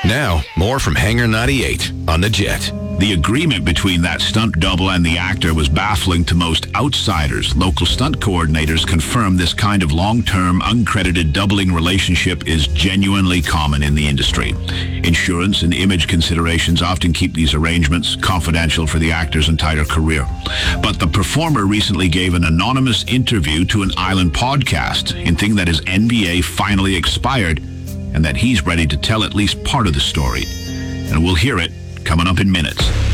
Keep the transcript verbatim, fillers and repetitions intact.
Now, more from Hangar ninety-eight on The Jet. The agreement between that stunt double and the actor was baffling to most outsiders. Local stunt coordinators confirm this kind of long-term, uncredited doubling relationship is genuinely common in the industry. Insurance and image considerations often keep these arrangements confidential for the actor's entire career. But the performer recently gave an anonymous interview to an Island podcast, hinting that his N B A finally expired and that he's ready to tell at least part of the story. And we'll hear it coming up in minutes.